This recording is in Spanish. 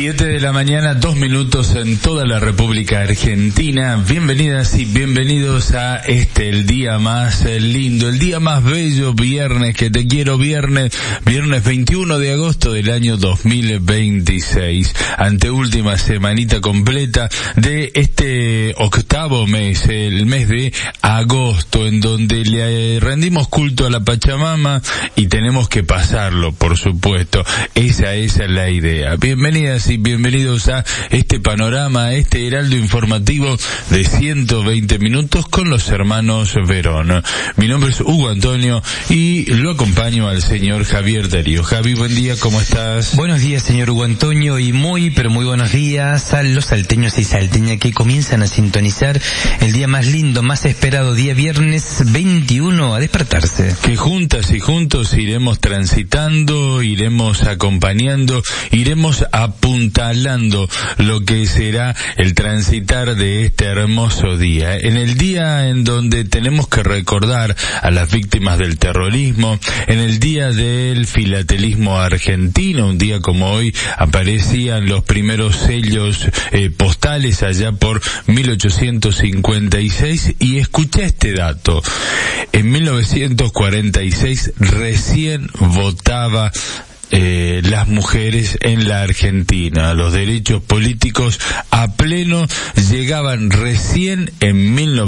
7 de la mañana, 2 minutos en toda la República Argentina. Bienvenidas y bienvenidos a el día más lindo, el día más bello, viernes, que te quiero, viernes 21 de agosto del año 2026. Anteúltima semanita completa de este octavo mes, el mes de agosto, en donde le rendimos culto a la Pachamama y tenemos que pasarlo, por supuesto. Esa es la idea. Bienvenidas y bienvenidos a este panorama, a este heraldo informativo de 120 minutos con los hermanos Verón. Mi nombre es Hugo Antonio y lo acompaño al señor Javier Darío. Javi, buen día, ¿cómo estás? Buenos días, señor Hugo Antonio, y muy buenos días a los salteños y salteñas que comienzan a sintonizar el día más lindo, más esperado, día viernes 21, a despertarse. Que juntas y juntos iremos transitando, iremos acompañando, iremos apuntalando lo que será el transitar de este hermoso día. En el día en donde tenemos que recordar a las víctimas del terrorismo, en el día del filatelismo argentino, un día como hoy aparecían los primeros sellos postales allá por 1856, y escuché este dato. En 1946 recién votaba las mujeres en la Argentina. Los derechos políticos a pleno llegaban recién en 1946.